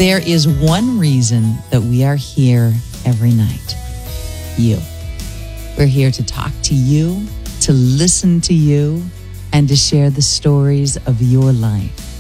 There is one reason that we are here every night. You. We're here to talk to you, to listen to you, and to share the stories of your life.